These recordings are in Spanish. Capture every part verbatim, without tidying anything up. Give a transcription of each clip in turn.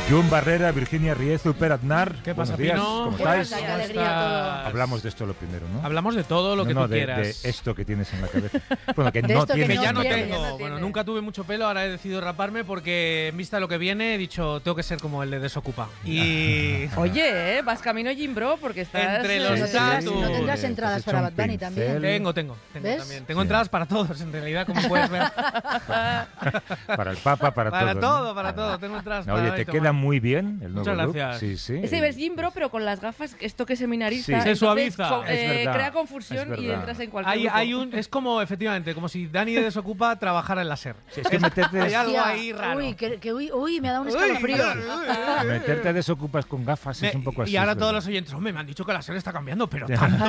Jun Barrera, Virginia Riezu, Per Aznar. ¿Qué pasa, Buenos días, Pino? ¿cómo ¿Qué estáis? pasa? Qué alegría todo. Hablamos de esto lo primero, ¿no? Hablamos de todo lo no, que no, tú de, quieras. de esto que tienes en la cabeza. Bueno, que De no esto que tienes Que ya en no la tiene, cabeza. tengo. ya no Bueno, tiene. nunca tuve mucho pelo, ahora he decidido raparme porque en vista de lo que viene he dicho, tengo que ser como el de Desocupa. Y Oye, ¿eh? Vas camino Jimbro porque estás... Entre eh, los No tendrás, datos. no tendrás Te has entradas hecho para un Bad Bunny pincel. también. tengo, tengo, tengo ¿Ves? también. Tengo Sí. entradas para todos, en realidad, como puedes ver. Para el Papa, para, Para todo. todo, ¿no? para todo. Tengo entradas No, para oye, te hoy, queda toma. muy bien el nuevo Muchas look. gracias. Sí, sí. Ese ves Jimbro, pero con las gafas, esto que es seminarista. Sí. Se entonces, suaviza. co- Es eh, verdad, crea es confusión y verdad. entras en cualquier Hay, grupo. hay un, es como, efectivamente, como si Dani de Desocupa trabajara en la SER. Sí, es que meterte, Hay algo Hostia, ahí raro. Uy, que, que- uy, uy, me ha dado un Uy, escalofrío. meterte desocupas con gafas Me- es un poco así. y ahora es todos verdad. los oyentes, hombre, me han dicho que la SER está cambiando, pero tanto.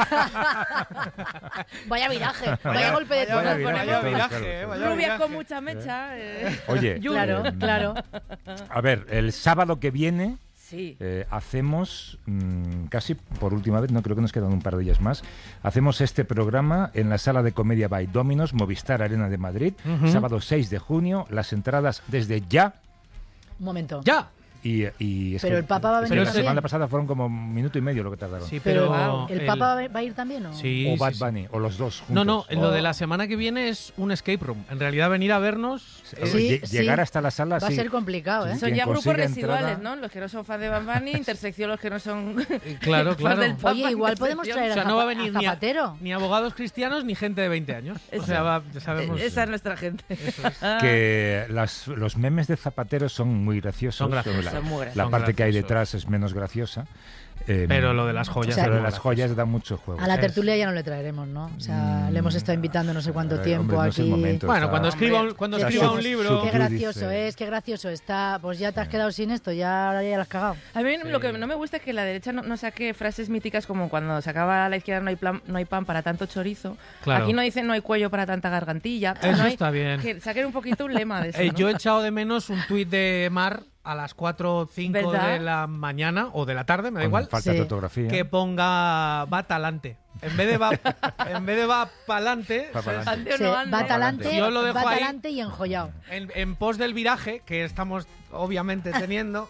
Vaya viraje, vaya, Vaya- golpe de vaya timón. viraje, Vaya claro, viraje, claro, eh, claro. vaya Rubias viraje. con mucha mecha. eh. Oye, Claro, eh, claro. A ver, el sábado que viene Sí. eh, hacemos, mmm, casi por última vez, no creo que nos quedan un par de días más, hacemos este programa en la sala de comedia by Dominos, Movistar Arena de Madrid, Ujú. sábado seis de junio, las entradas desde ya. Un momento. ¡Ya! Y, y es Pero que- el Papa va a es que venir la también. semana pasada fueron como un minuto y medio lo que tardaron. Sí, Pero, pero... ¿el Papa va a ir también o? Sí, O Bad sí, sí. Bunny, o los dos juntos. No, no, lo Oh. de la semana que viene es un escape room. En realidad venir a vernos... Sí, es- Sí, lle- Llegar sí. hasta la sala, Va a sí. ser complicado, ¿eh? Sí. Son Quien ya grupos consiga residuales, entrada- ¿no? Los que no son fans de Bad Bunny, intersección los que no son... Eh, claro, fans claro. del Papa, Oye, igual podemos intersección. traer O a, sea, no va a Zapa- venir a ni, a- Zapatero. ni abogados cristianos ni gente de veinte años. O Esa- sea, va- ya sabemos... Esa es nuestra gente. Eso es. Ah. Que las, los memes de Zapatero son muy graciosos. Son graciosos. La, Son muy graciosos. la Son parte que hay graciosos. detrás es menos graciosa. Eh, Pero lo de las joyas... O sea, es pero muy las gracioso. joyas da mucho juego. A la Es- tertulia ya no le traeremos, ¿no? O sea, Mm, le hemos estado invitando no sé cuánto eh, tiempo hombre, no es el aquí. momento. Bueno, Está- cuando escriba un, cuando Está escriba sub- un sub- libro... Qué Tú gracioso dices. es, qué gracioso está. Pues ya te has quedado sin esto, ya ahora ya lo has cagado. A mí Sí. lo que no me gusta es que la derecha no, no saque frases míticas como cuando sacaba a la izquierda no hay, plan, no hay pan para tanto chorizo. Claro. Aquí no dicen no hay cuello para tanta gargantilla. Eso No hay- está bien. Que saquen un poquito un lema de eso, Eh, ¿no? Yo he echado de menos un tuit de Mar a las cuatro o cinco ¿Verdad? de la mañana o de la tarde, me da Con igual, falta Sí. de ortografía. que ponga va talante. En vez de va, en vez de va pa'lante, Va ¿sabes? pa'lante. Ande o Sí, no va ande. talante, Yo lo dejo va ahí. talante y enjollado. en, en pos del viraje, que estamos obviamente teniendo,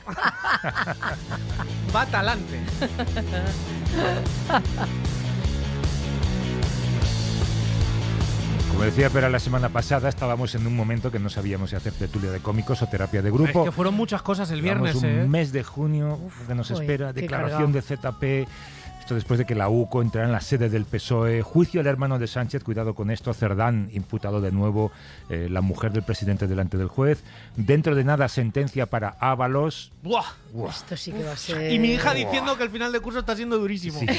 va talante. Como decía Pera la semana pasada, estábamos en un momento que no sabíamos si hacer tertulia de cómicos o terapia de grupo. Es que fueron muchas cosas el Llevamos viernes, un ¿eh? mes de junio uf, que nos Uy, espera, qué declaración cargado. de Z P, esto después de que la U C O entrara en la sede del P S O E, juicio al hermano de Sánchez, cuidado con esto, Cerdán imputado de nuevo, eh, la mujer del presidente delante del juez, dentro de nada sentencia para Ábalos. Buah. Esto sí que va a ser. Y mi hija diciendo que el final de curso está siendo durísimo. Sí.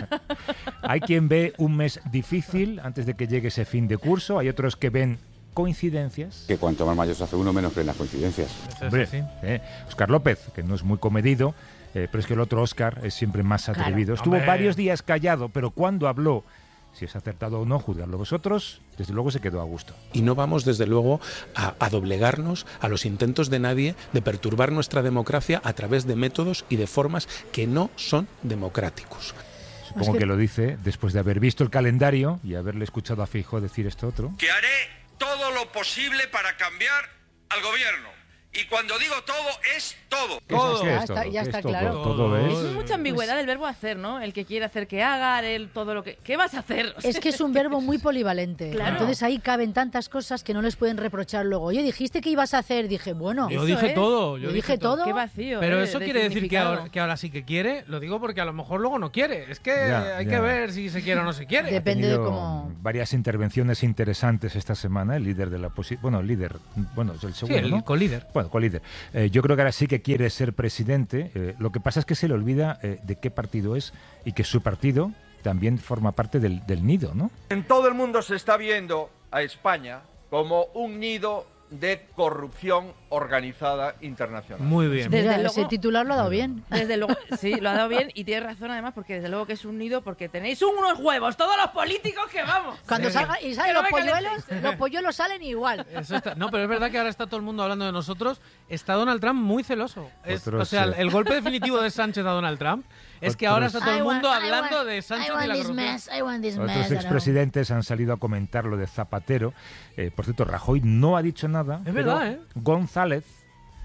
Hay quien ve un mes difícil antes de que llegue ese fin de curso, hay otros que ven coincidencias. Que cuanto más mayor se hace uno, menos creen las coincidencias. Eso es Hombre, así. eh, Óscar López, que no es muy comedido, eh, pero es que el otro Óscar es siempre más atrevido. Estuvo Hombre. varios días callado, pero cuando habló, si es acertado o no, juzgarlo vosotros, desde luego se quedó a gusto. Y no vamos, desde luego, a, a doblegarnos a los intentos de nadie de perturbar nuestra democracia a través de métodos y de formas que no son democráticos. Supongo Es que- que lo dice después de haber visto el calendario y haberle escuchado a Feijóo decir esto otro. Que haré todo lo posible para cambiar al gobierno. Y cuando digo todo, es todo. ¿Qué es- Todo. qué es Ya está- todo? ya ¿Qué está es todo? claro. Todo es... Es mucha ambigüedad del verbo hacer, ¿no? El que quiere hacer que haga, el todo lo que... ¿Qué vas a hacer? O sea, Es que es un verbo muy polivalente. Claro. Entonces ahí caben tantas cosas que no les pueden reprochar luego. Oye, dijiste que ibas a hacer. Dije, bueno, Yo Eso dije es. todo. Yo Yo dije dije todo. todo. Qué vacío, Pero eh, eso de quiere decir que significado. ahora, que ahora sí que quiere. Lo digo porque a lo mejor luego no quiere. Es que Ya, hay ya. que ver si se quiere o no se quiere. Depende de tenido cómo- varias intervenciones interesantes esta semana, el líder de la oposición, bueno, el líder, bueno, es el Sí, segundo, el ¿no? colíder. Bueno, colíder. Eh, yo creo que ahora sí que quiere ser presidente. Eh, lo que pasa es que se le olvida eh, de qué partido es y que su partido también forma parte del, del nido, ¿no? En todo el mundo se está viendo a España como un nido de corrupción organizada internacional. Muy bien. Desde Mira, luego- ese titular lo ha dado bien. Desde luego, sí, lo ha dado bien y tiene razón además porque desde luego que es un nido porque tenéis unos huevos, todos los políticos que vamos. Cuando Sí. salga y Que salen no los me polluelos, calentéis. los polluelos salen igual. Eso está- no, pero es verdad que ahora está todo el mundo hablando de nosotros. Está Donald Trump muy celoso. Es- Otros, o sea, eh. el golpe definitivo de Sánchez a Donald Trump es que Otros- ahora está todo el I want- mundo I hablando want- de Sánchez I y want la this corrupción. mess, I want this Otros mess, I don't- expresidentes han salido a comentar lo de Zapatero. Eh, por cierto, Rajoy no ha dicho nada. Es pero verdad, ¿eh? González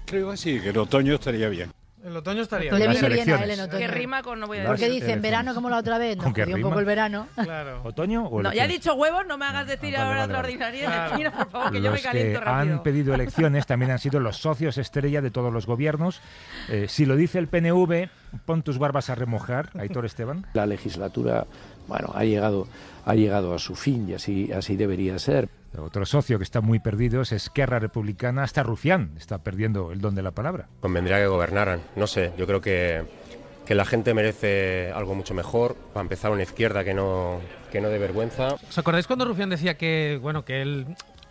Creo que sí, que el otoño estaría bien. El otoño estaría Le bien. viene bien a él en otoño. Que rima con no voy a Porque decir. dice en verano como la otra vez, nos ¿Con qué jodió un rima? poco el verano. Claro. ¿Otoño o No, ya he elecciones? dicho huevos, no me hagas decir Ah, vale, ahora vale, otra vale. ordinaria Claro. de China, por favor, que yo me Los caliento que rápido. han pedido elecciones también han sido los socios estrella de todos los gobiernos. Eh, si lo dice el P N V, pon tus barbas a remojar, Aitor Esteban. La legislatura, bueno, ha llegado, ha llegado a su fin y así, así debería ser. Otro socio que está muy perdido es Esquerra Republicana, hasta Rufián está perdiendo el don de la palabra. Convendría que gobernaran, no sé, yo creo que, que la gente merece algo mucho mejor, para empezar una izquierda que no, que no dé vergüenza. ¿Os acordáis cuando Rufián decía que, bueno, que él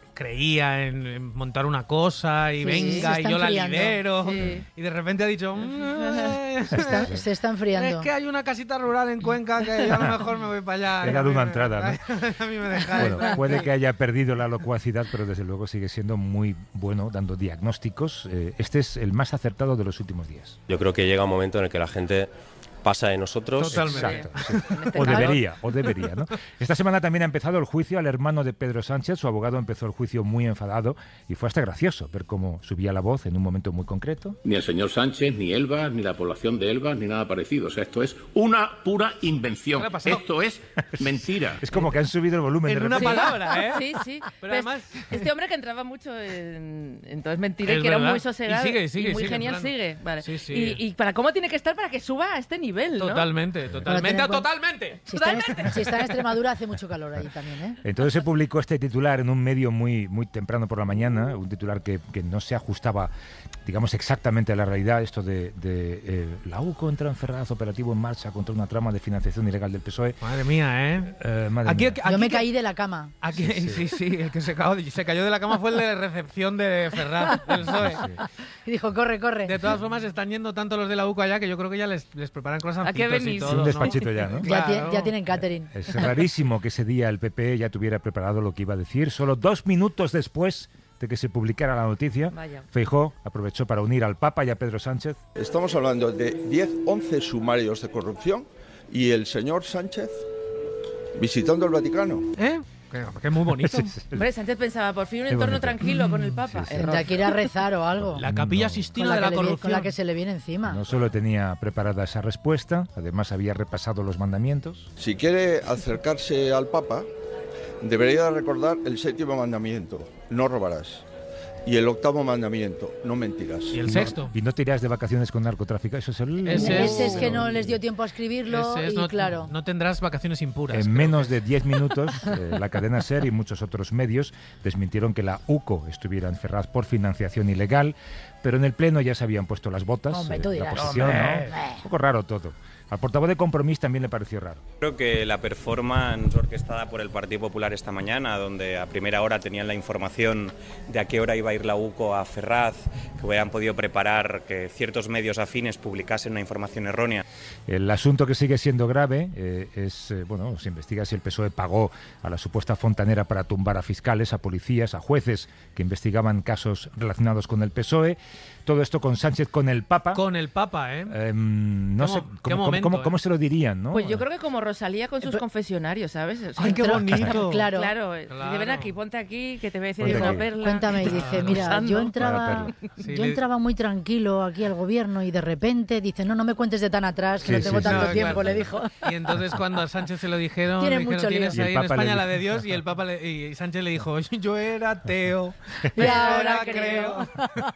creía en, en montar una cosa y Sí, venga se y está yo la enfriando. lidero? Sí. Y de repente ha dicho... "Mm, eh, Se está, se está enfriando. es que hay una casita rural en Cuenca que yo a lo mejor me voy para allá". He Y a dado mí una me- entrada, ¿no? A mí me dejáis. Bueno, puede que haya perdido la locuacidad, pero desde luego sigue siendo muy bueno dando diagnósticos. Eh, este es el más acertado de los últimos días. Yo creo que llega un momento en el que la gente pasa de nosotros. Totalmente. Exacto. sí. O debería, o debería, ¿no? Esta semana también ha empezado el juicio al hermano de Pedro Sánchez. Su abogado empezó el juicio muy enfadado y fue hasta gracioso ver cómo subía la voz en un momento muy concreto. Ni el señor Sánchez, ni Elbas, ni la población de Elbas, ni nada parecido. O sea, esto es una pura invención. ¿Qué le ha pasado? Esto es mentira. Es como que han subido el volumen En de una repente. palabra, ¿eh? Sí, sí. Pero Pues, además- este hombre que entraba mucho en, en todo es mentira Es y que era verdad. muy sosegado Y sigue, sigue, muy sigue genial, entrando. sigue. Vale. Sí, sí. Y, y para cómo tiene que estar para que suba a este nivel, ¿no? Totalmente, Bueno, totalmente, ten en cuenta- totalmente. Si está, en, si está en Extremadura hace mucho calor ahí también, ¿eh? Entonces se publicó este titular en un medio muy, muy temprano por la mañana, un titular que, que no se ajustaba, digamos, exactamente a la realidad, esto de, de eh, la U contra en Ferraz, operativo en marcha contra una trama de financiación ilegal del P S O E. Madre mía, ¿eh? Eh, madre Aquí- mía. aquí- Yo me que- caí de la cama. Aquí, sí, sí, el que se cayó, se cayó de la cama fue el de recepción de Ferraz, del P S O E. Y dijo, corre, corre. De todas formas, están yendo tanto los de la U C allá que yo creo que ya les, les preparan cosas ¿A qué y venís? todo. Es un ¿no? despachito ya, ¿no? Ya, Claro. ti- ya tienen catering. Es rarísimo que ese día el P P ya tuviera preparado lo que iba a decir. Solo dos minutos después de que se publicara la noticia, Vaya. Feijóo aprovechó para unir al Papa y a Pedro Sánchez. Estamos hablando de diez, once sumarios de corrupción y el señor Sánchez visitando el Vaticano. ¿Eh? Que, que es muy bonito. Hombre, Sánchez pensaba, por fin un Qué entorno bonito. tranquilo con el Papa. Sí, sí. Error. Tendrá que ir a rezar o algo. La capilla No. Con Sistina la, de que la le vi- con corrupción. la que se le viene encima. No solo tenía preparada esa respuesta, además había repasado los mandamientos. Si quiere acercarse al Papa, debería recordar el séptimo mandamiento, no robarás. Y el octavo mandamiento, no mentirás. Y el sexto. Y no te irás de vacaciones con narcotráfico, eso es el... Ese es- Ese es que no les dio tiempo a escribirlo Ese es, y no, claro. no tendrás vacaciones impuras. En creo menos que de diez minutos, eh, la cadena SER y muchos otros medios desmintieron que la U C O estuviera en Ferraz por financiación ilegal, pero en el Pleno ya se habían puesto las botas. Hombre, eh, tú la dirás. oposición, Hombre. ¿no? Un poco raro todo. Al portavoz de Compromís también le pareció raro. Creo que la performance orquestada por el Partido Popular esta mañana, donde a primera hora tenían la información de a qué hora iba a ir la U C O a Ferraz, que hubieran podido preparar que ciertos medios afines publicasen una información errónea. El asunto que sigue siendo grave eh, es, eh, bueno, se investiga si el P S O E pagó a la supuesta fontanera para tumbar a fiscales, a policías, a jueces que investigaban casos relacionados con el P S O E. Todo esto con Sánchez, con el Papa. Con el Papa, ¿eh? Eh, no Qué sé, mo- qué ¿cómo, momento, cómo- ¿eh? cómo se lo dirían, no? Pues yo creo que como Rosalía con sus Pero- confesionarios, ¿sabes? O sea, ¡Ay, qué entró- bonito! Claro. Claro, Claro. dice, ven aquí, ponte aquí, que te voy a decir Ponte una aquí. perla. Cuéntame, y dice, mira, Rosando. yo entraba, Para Sí, yo le- entraba muy tranquilo aquí al gobierno y de repente dice, no, no me cuentes de tan atrás, que Sí, no tengo sí, tanto sí. tiempo, claro. le dijo. Y entonces cuando a Sánchez se lo dijeron, Tiene le dijeron, mucho lío. tienes Y el ahí en Papa le España la dijo- de Dios, y el Papa le- y Sánchez le dijo, yo era ateo, Y pero ahora ahora creo.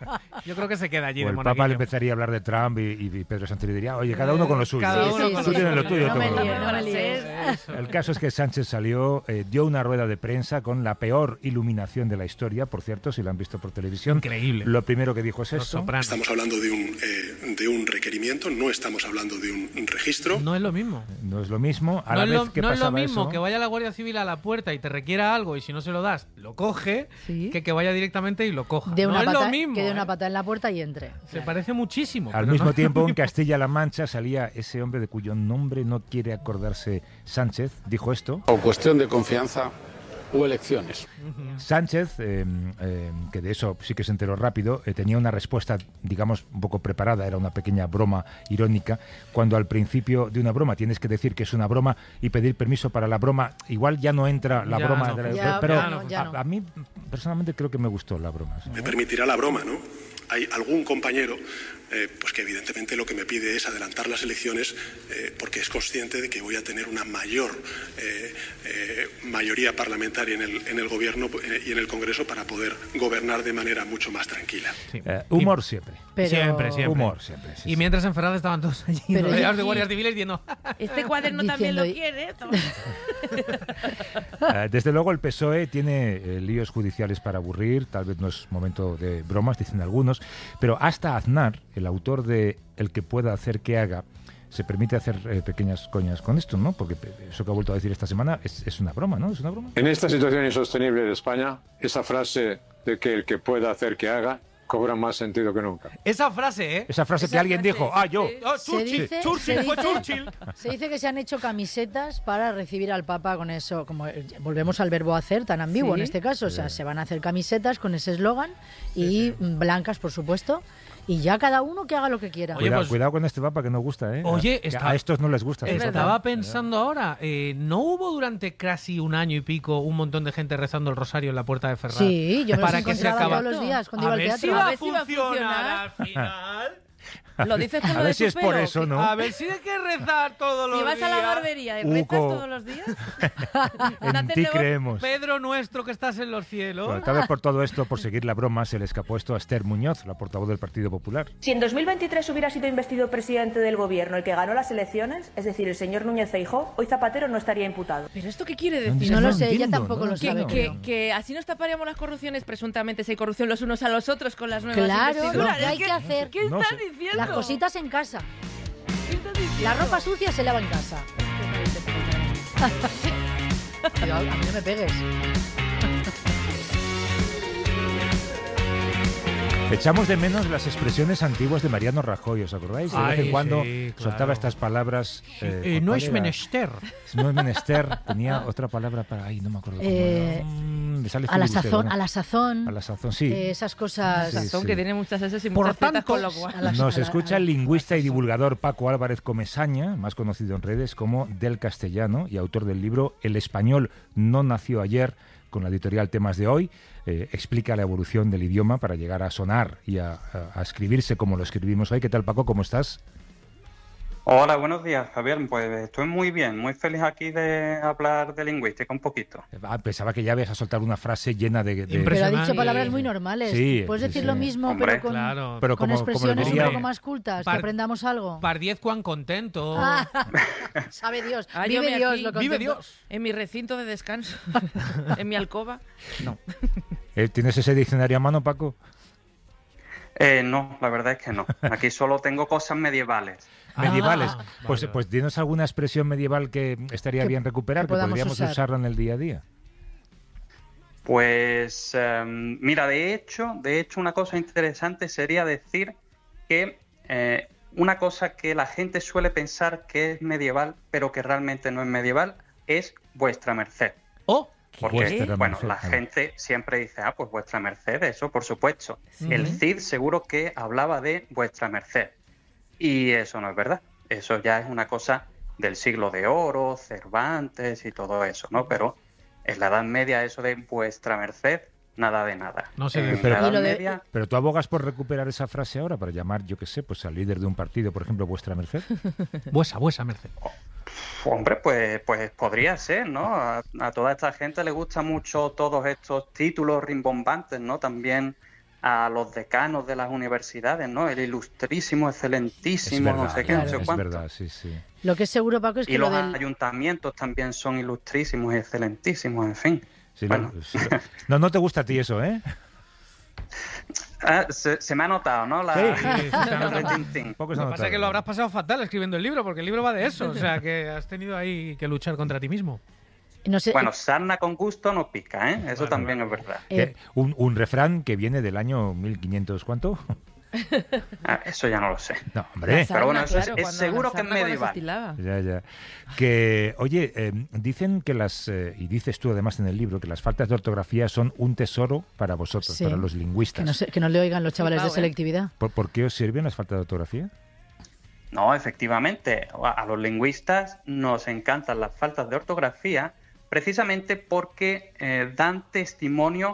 Yo creo que se queda allí O de el Papa le monaguillo. empezaría a hablar de Trump y, y Pedro Sánchez le diría, oye, cada uno con lo suyo. Cada Sí, uno sí, con sí, Tú tienes lo sí, tuyo, no yo me tengo lo líes, mío. no me líes. Eso. El caso es que Sánchez salió, eh, dio una rueda de prensa con la peor iluminación de la historia, por cierto, si la han visto por televisión. Increíble. Lo primero que dijo es Los esto. Sopranos. Estamos hablando de un, eh, de un requerimiento, no estamos hablando de un registro. No es lo mismo. No es lo mismo. A No la es vez lo, que no es lo pasaba mismo eso, que vaya la Guardia Civil a la puerta y te requiera algo y si no se lo das, lo coge, Sí. que que vaya directamente y lo coja. De no una es pata, lo mismo. que de ¿eh? una pata en la puerta y entre. Se parece muchísimo. Al pero mismo no- tiempo, en Castilla-La Mancha salía ese hombre de cuyo nombre no quiere acordarse Sánchez. Dijo esto. O cuestión de confianza o elecciones. Sánchez, eh, eh, que de eso sí que se enteró rápido, eh, tenía una respuesta, digamos, un poco preparada, era una pequeña broma irónica, cuando al principio de una broma tienes que decir que es una broma y pedir permiso para la broma, igual ya no entra la Ya broma, no. de la- Ya, pero ya no, ya a, no. a mí personalmente creo que me gustó la broma. ¿sí? Me permitirá la broma, ¿no? hay algún compañero eh, pues que evidentemente lo que me pide es adelantar las elecciones eh, porque es consciente de que voy a tener una mayor eh, eh, mayoría parlamentaria en el, en el Gobierno eh, y en el Congreso para poder gobernar de manera mucho más tranquila. Sí. Eh, humor siempre. Pero... Siempre, siempre. Humor siempre. Sí, y mientras en Ferraz estaban todos allí Pero rodeados y- de guardias civiles diciendo... Este cuaderno también lo quiere. Eh, desde luego el P S O E tiene eh, líos judiciales para aburrir, tal vez no es momento de bromas, dicen algunos, pero hasta Aznar, el autor de El que pueda hacer que haga, se permite hacer eh, pequeñas coñas con esto, ¿no? Porque eso que ha vuelto a decir esta semana es, es una broma, ¿no? ¿Es una broma? En esta situación insostenible de España, esa frase de que el que pueda hacer que haga cobra más sentido que nunca. Esa frase, ¿eh? Esa frase Esa que alguien frase, dijo, ah, yo. Oh, Se Churchill, dice- Churchill, se fue dice- Churchill. Se dice que se han hecho camisetas para recibir al Papa con eso, como eh, volvemos al verbo hacer, tan ambiguo Sí. en este caso, o sea, se van a hacer camisetas con ese eslogan y mm, blancas, por supuesto, y ya cada uno que haga lo que quiera. Oye, Cuidado, pues- cuidado con este Papa que no gusta, ¿eh? Oye, Que está- a estos no les gusta. Es este verdad. Estaba Papa. pensando ahora, eh, ¿no hubo durante casi un año y pico un montón de gente rezando el rosario en la puerta de Ferraz? Sí, yo me los para que se encontraba acaba... todos los días cuando a iba al ver teatro. si va A a ver si va a funcionar funcionar. al final. Lo dices por A lo ver de si tu es por pelo, eso, ¿o qué? ¿no? A ver si hay que rezar todos los Si días. vas a la barbería y rezas Uco. todos los días. En Date ti nuevo- creemos. Pedro nuestro que estás en los cielos. Bueno, tal vez por todo esto, por seguir la broma, se le escapó esto a Esther Muñoz, la portavoz del Partido Popular. Si en dos mil veintitrés hubiera sido investido presidente del gobierno el que ganó las elecciones, es decir, el señor Núñez Feijóo, hoy Zapatero no estaría imputado. ¿Pero esto qué quiere No decir? No lo No sé, ella entiendo, tampoco no lo Que, sabe. que, creo. que así nos taparíamos las corrupciones, presuntamente si hay corrupción los unos a los otros con las nuevas Claro, lo investiduras. que Es hay que hacer. ¿Qué No estás sé. diciendo? Las cositas en casa. ¿Qué estás diciendo? La ropa sucia se lava en casa. Cuidado, a mí no me pegues. Echamos de menos las expresiones antiguas de Mariano Rajoy, ¿os acordáis? De vez Ay, en cuando sí, soltaba claro. estas palabras. eh, Eh, no ¿cuál es era? menester. No es menester. Tenía otra palabra para. Ay, no me acuerdo cómo Eh, era. Mm, me sale A la filibuster, sazón, ¿no? a la sazón. A la sazón, sí. eh, esas cosas. Sí, Sazón sí. que tiene muchas S y Por muchas zetas, tanto, con lo cual. a la- Nos a la- escucha el lingüista y divulgador Paco Álvarez Comesaña, más conocido en redes como Del Castellano y autor del libro El español no nació ayer, con la editorial Temas de Hoy. Eh, explica la evolución del idioma para llegar a sonar y a, a- a escribirse como lo escribimos hoy. ¿Qué tal, Paco? ¿Cómo estás? Hola, buenos días, Javier. Pues estoy muy bien, muy feliz aquí de hablar de lingüística un poquito. Ah, pensaba que ya ibas a soltar una frase llena de... de- Pero ha dicho palabras muy normales. Sí, Puedes sí, decir sí. lo mismo, Hombre. pero con, Claro. Pero con como, como le expresiones diría- un poco más cultas, Par- que aprendamos algo. Par diez cuán contento. Ah, sabe Dios, Ah, yo vive me Dios, aquí- lo vive contemplo. Dios. En mi recinto de descanso, en mi alcoba. No. Eh, ¿Tienes ese diccionario a mano, Paco? Eh, no, la verdad es que no. Aquí solo tengo cosas medievales. Medievales. Ah, pues, vale. pues dinos alguna expresión medieval que estaría Que- bien recuperar, que que, podamos podríamos usar. usarla en el día a día. Pues eh, mira, de hecho, de hecho una cosa interesante sería decir que eh, una cosa que la gente suele pensar que es medieval, pero que realmente no es medieval, es vuestra merced. Oh, Porque, Vuestra bueno, merced, la a ver. gente siempre dice, ah, pues vuestra merced, eso por supuesto. Sí. El Cid seguro que hablaba de vuestra merced. Y eso no es verdad. Eso ya es una cosa del siglo de oro, Cervantes y todo eso, ¿no? Pero en la Edad Media eso de vuestra merced, nada de nada. No sé, En pero- la Edad Y lo de- Media, Pero tú abogas por recuperar esa frase ahora para llamar, yo qué sé, pues al líder de un partido, por ejemplo, vuestra merced. vuesa, vuesa merced. hombre, pues, pues podría ser, ¿no? A, a toda esta gente le gustan mucho todos estos títulos rimbombantes, ¿no? También a los decanos de las universidades, ¿no? El ilustrísimo, Es excelentísimo, verdad, no sé qué, no sé es cuánto. verdad, sí, sí. Lo que es seguro, Paco, es que Y lo los del... ayuntamientos también son ilustrísimos y excelentísimos, en fin. Sí, Bueno. no, sí. no, no te gusta a ti eso, ¿eh? Ah, se, se me ha notado, ¿no? La, Sí, sí, se te ha lo de notado. Tintín. Poco se Lo ha que pasa es notado. que lo habrás pasado fatal escribiendo el libro, porque el libro va de eso. O sea, que has tenido ahí que luchar contra ti mismo. No sé, Bueno, sarna con gusto no pica, ¿eh? Eso también es verdad. eh, Que un, un refrán que viene del año mil quinientos, ¿cuánto? Ah, eso ya no lo sé. No, hombre. Pero bueno, eso es- claro, es cuando- seguro la que es sarna cuando se medieval. estilaba. Ya, ya. Que, oye, eh, dicen que las, eh, y dices tú además en el libro, que las faltas de ortografía son un tesoro para vosotros, Sí. para los lingüistas. que, no se- que no le oigan los chavales de Flipao, ¿eh? selectividad. ¿Por, por qué os sirven las faltas de ortografía? No, efectivamente, a a los lingüistas nos encantan las faltas de ortografía precisamente porque eh, dan testimonio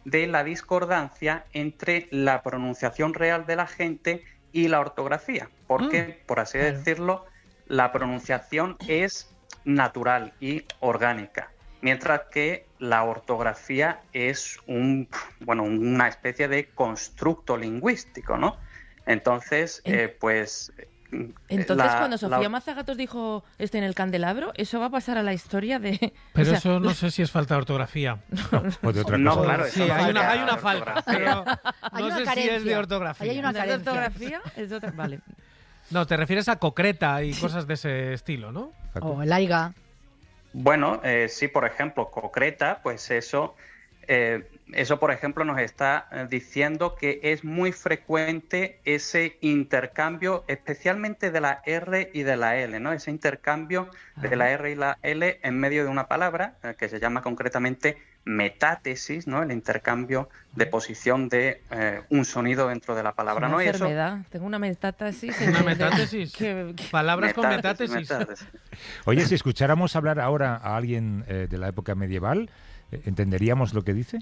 de la discordancia entre la pronunciación real de la gente y la ortografía, porque, mm, por así claro. decirlo, la pronunciación es natural y orgánica, mientras que la ortografía es un, bueno, una especie de constructo lingüístico, ¿no? Entonces, eh, pues... Entonces, la, cuando Sofía la... Mazagatos dijo esto en el candelabro, eso va a pasar a la historia de... Pero o sea, eso no sé si es falta de ortografía. No, o de otra no cosa. claro, sí, hay una, hay una falta, pero no sé si es de ortografía. Hay una ¿De ortografía? Es de otra... Vale. No, te refieres a concreta y cosas de ese estilo, ¿no? O el aiga. Bueno, eh, sí, por ejemplo, concreta, pues eso... Eh, eso, por ejemplo, nos está diciendo que es muy frecuente ese intercambio, especialmente de la R y de la L, ¿no? Ese intercambio de la R y la L en medio de una palabra, eh, que se llama concretamente metátesis, ¿no? El intercambio de posición de eh, un sonido dentro de la palabra, una ¿no? enfermedad. Eso... Tengo una metátesis. Una metátesis. ¿Qué, qué... Palabras metátesis, con metátesis. metátesis. Oye, si escucháramos hablar ahora a alguien eh, de la época medieval, ¿entenderíamos lo que dice?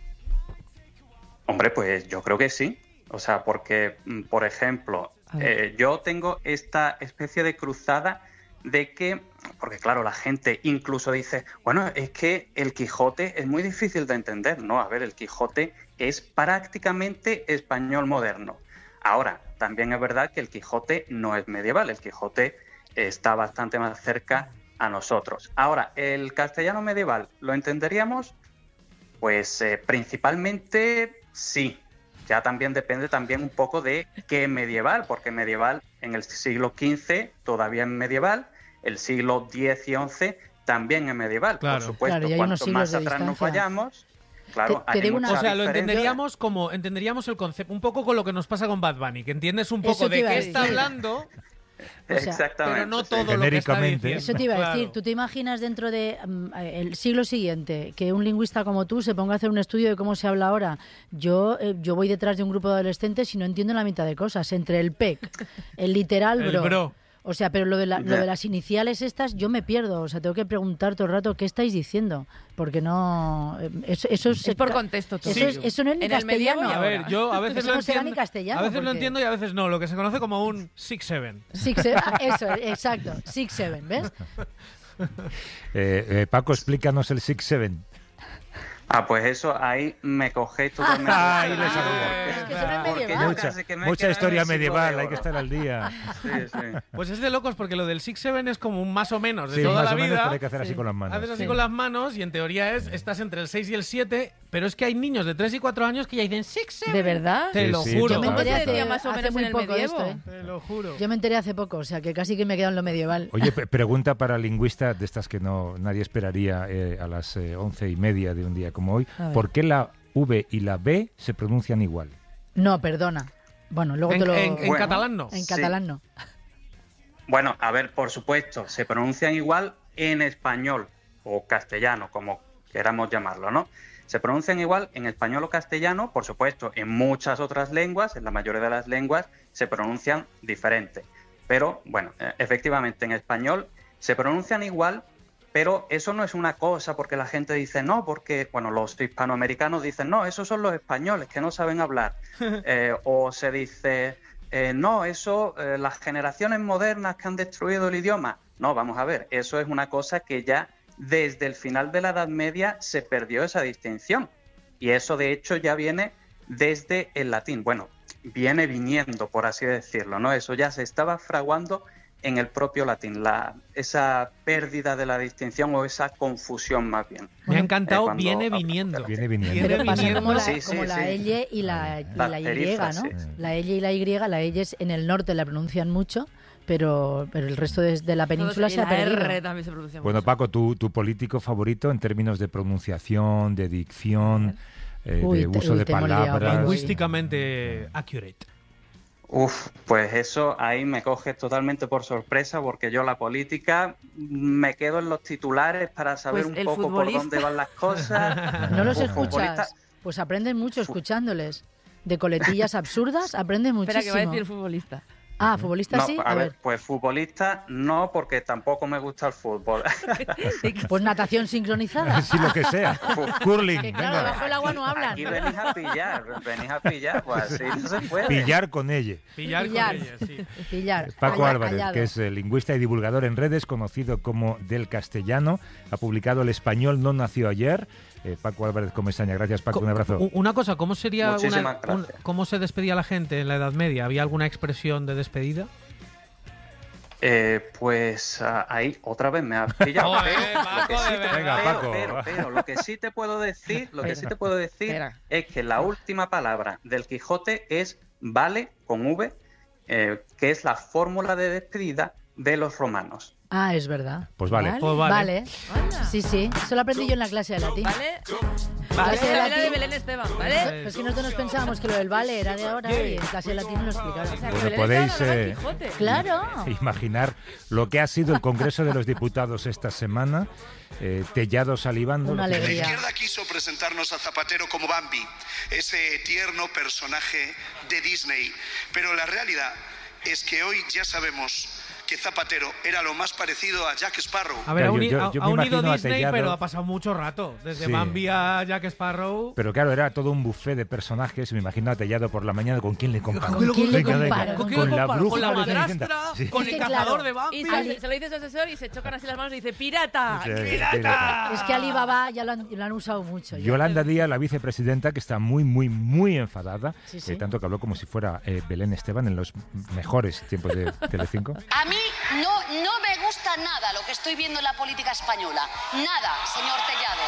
Hombre, pues yo creo que sí. O sea, porque, por ejemplo, eh, yo tengo esta especie de cruzada de que, porque claro, la gente incluso dice, bueno, es que el Quijote es muy difícil de entender, ¿no? A ver, el Quijote es prácticamente español moderno. Ahora, también es verdad que el Quijote no es medieval, el Quijote está bastante más cerca a nosotros. Ahora, ¿el castellano medieval lo entenderíamos? Pues eh, principalmente sí. Ya también depende también un poco de qué medieval, porque medieval en el siglo quince todavía es medieval, el siglo diez y once también es medieval. Claro. Por supuesto, claro, cuanto más atrás nos vayamos, claro, te, te hay digo mucha una... O sea, lo diferencia. entenderíamos como entenderíamos el concepto, un poco con lo que nos pasa con Bad Bunny, que entiendes un poco de qué está hablando. O sea, exactamente. Pero no sí. todo lo que está diciendo. Eso te iba a decir. Claro. ¿Tú te imaginas dentro de um, el siglo siguiente que un lingüista como tú se ponga a hacer un estudio de cómo se habla ahora? Yo eh, yo voy detrás de un grupo de adolescentes y no entiendo la mitad de cosas. Entre el P E C, el literal El bro. bro. O sea, pero lo de, la, lo de las iniciales estas, yo me pierdo. O sea, tengo que preguntar todo el rato qué estáis diciendo. Porque no... Eso, eso es, es por contexto. Todo. Eso, Sí. es, eso no es ni En el castellano. medievo y A ver, yo a veces Eso lo no será entiendo, ni castellano, a veces lo porque- entiendo y a veces no, lo que se conoce como un six seven. Six, seven, ah, eso, exacto. Six, seven, ¿ves? Eh, eh, Paco, explícanos el six seven. Ah, pues eso, ahí me cogéis totalmente. Ay, les hago Es que eso no es Porque medieval. yo Mucha, casi que me he mucha quedado en historia el siglo medieval, de hay que oro. estar al día. Sí, sí. Pues es de locos porque lo del six seven es como un más o menos de Sí, toda más la o menos, vida. pero hay que hacer así con las manos. Haces así Sí. con las manos y en teoría es estás entre el seis y el siete, pero es que hay niños de tres y cuatro años que ya dicen six seven. ¿De verdad? Te Sí, lo sí, juro. Yo me ¿Cómo enteré se hace, decía más o hace menos muy en el poco medievo? esto, ¿eh? Te lo juro. Yo me enteré hace poco, o sea que casi que me he quedado en lo medieval. Oye, pe- pregunta para lingüista de estas que no nadie esperaría eh, a las eh, once y media de un día como hoy. A ver. ¿Por qué la V y la B se pronuncian igual? No, perdona. Bueno, luego En, te lo... en- en Bueno, catalán no. En sí. catalán no. Bueno, a ver, por supuesto, se pronuncian igual en español o castellano, como queramos llamarlo, ¿no? Se pronuncian igual en español o castellano, por supuesto, en muchas otras lenguas, en la mayoría de las lenguas, se pronuncian diferente. Pero, bueno, eh, efectivamente, en español se pronuncian igual, pero eso no es una cosa porque la gente dice no, porque, bueno, los hispanoamericanos dicen no, esos son los españoles que no saben hablar. Eh, o se dice... Eh, no, eso, eh, las generaciones modernas que han destruido el idioma. No, vamos a ver, eso es una cosa que ya desde el final de la Edad Media se perdió esa distinción. Y eso, de hecho, ya viene desde el latín. Bueno, viene viniendo, por así decirlo, ¿no? Eso ya se estaba fraguando en el propio latín, la, esa pérdida de la distinción o esa confusión más bien. Me ha encantado, Eh, cuando viene hablamos viniendo. de Viene viniendo. Viene Pero pasa viniendo. como la, Sí, sí, como la sí. L y la, y La la Y, tarifa, ¿no? sí. La L y la Y, la L es en el norte la pronuncian mucho, pero, pero el resto de, de la península Todos- se y ha la perdido. R también se pronuncia Bueno, mucho. Paco, tu, tu político favorito en términos de pronunciación, de dicción, eh, Uy, de te- uso uy, de te hemos liado, palabras. Paco. Lingüísticamente accurate. Uf, pues eso ahí me coge totalmente por sorpresa porque yo la política me quedo en los titulares para saber Pues un el poco futbolista. por dónde van las cosas. ¿No los Uf, escuchas? futbolista- Pues aprendes mucho escuchándoles. De coletillas absurdas aprendes Espera, que va a muchísimo. decir el futbolista. Ah, futbolista No, sí. a, ver, pues futbolista no, porque tampoco me gusta el fútbol. Pues natación sincronizada. Sí, lo que sea. Curling. Que claro, venga. debajo del agua no hablan. Aquí venís a pillar, venís a pillar, pues así no se puede. Pillar con ella. Pillar, Pillar. con ella, sí. Pillar. Paco Calla- Álvarez, callado. que es eh, lingüista y divulgador en redes, conocido como Del Castellano, ha publicado El español no nació ayer. Eh, Paco Álvarez Comesaña, gracias Paco, un abrazo. U- Una cosa, ¿cómo sería Muchísimas una, un- gracias. cómo se despedía la gente en la Edad Media? ¿Había alguna expresión de despedida? Eh, pues ah, ahí otra vez me has pillado. Joder, pero, lo que Paco, sí de te- verdad. Venga, pero, Paco. pero, pero, lo que sí te puedo decir, lo que sí te puedo decir Espera. es que la última palabra del Quijote es vale con V, eh, que es la fórmula de despedida de los romanos. Ah, es verdad. Pues vale. Vale. Pues vale. Vale. Anda. Sí, sí. Eso lo aprendí yo en la clase de latín. ¿Vale? Clase de Vale, la de latín. Belén Esteban, ¿vale? Pero es que nosotros nos pensábamos que lo del vale era de ahora y en clase de latín lo explicaron. O sea, que Bueno, Belén podéis, Esteban hablaba eh, del Quijote. Claro. Imaginar lo que ha sido el Congreso de los Diputados esta semana. Eh, Tellado salivando. Una lo que- La alegría. izquierda quiso presentarnos a Zapatero como Bambi, ese tierno personaje de Disney. Pero la realidad es que hoy ya sabemos que Zapatero era lo más parecido a Jack Sparrow. A ver, Claro, ha, uni- yo- yo- ha- yo ha me unido imagino a Disney, Tellado- pero ha pasado mucho rato. Desde Sí. Bambi a Jack Sparrow. Pero claro, era todo un buffet de personajes. Me imagino a Tellado por la mañana. ¿Con quién le comparo? ¿Con quién le Venga, venga, comparo? ¿Con quién le Con la comparo? bruja Con la de Cenicienta. madrastra, Sí. con Es el que, cazador claro, de Bambi. Y se, se lo dice a su asesor y se chocan así las manos y dice ¡Pirata! Sí, ¡Pirata! Es que Alibaba ya lo han, lo han usado mucho. ya. Yolanda Díaz, la vicepresidenta, que está muy, muy, muy enfadada, Sí, sí. eh, tanto que habló como si fuera eh, Belén Esteban en los mejores tiempos de Telecinco. A mí no, no me gusta nada lo que estoy viendo en la política española. Nada, señor Tellado.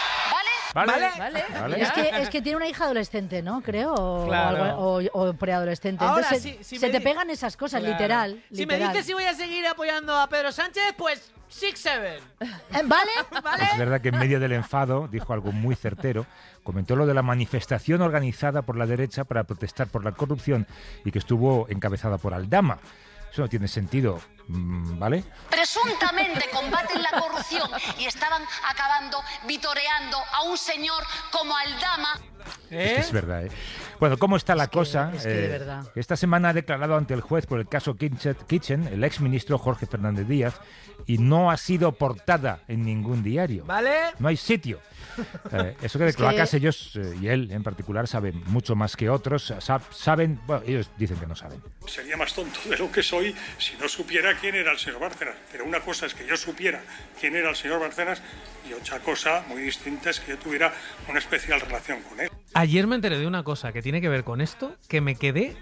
¿Vale? Vale, Vale. vale. Es que, es que tiene una hija adolescente, ¿no? Creo. O, Claro. algo- o- o preadolescente. Ahora, Entonces, sí, sí se me te di- pegan esas cosas, Claro. literal. Si me literal. dices si voy a seguir apoyando a Pedro Sánchez, pues six seven. Eh, ¿Vale? ¿Vale? Es verdad que en medio del enfado dijo algo muy certero. Comentó lo de la manifestación organizada por la derecha para protestar por la corrupción y que estuvo encabezada por Aldama. Eso no tiene sentido, mm, ¿vale? Presuntamente combaten la corrupción y estaban acabando vitoreando a un señor como Aldama. Es que es verdad, ¿eh? Bueno, ¿cómo está la cosa? es que de verdad. Esta semana ha declarado ante el juez por el caso Kitchen, Kitchen el exministro Jorge Fernández Díaz, y no ha sido portada en ningún diario. ¿Vale? No hay sitio. Eh, eso que de Es que- cloacas ellos, eh, y él en particular, saben mucho más que otros. Sa- saben, bueno, ellos dicen que no saben. Sería más tonto de lo que soy si no supiera quién era el señor Bárcenas. Pero una cosa es que yo supiera quién era el señor Bárcenas y otra cosa muy distinta es que yo tuviera una especial relación con él. Ayer me enteré de una cosa que tiene que ver con esto, que me quedé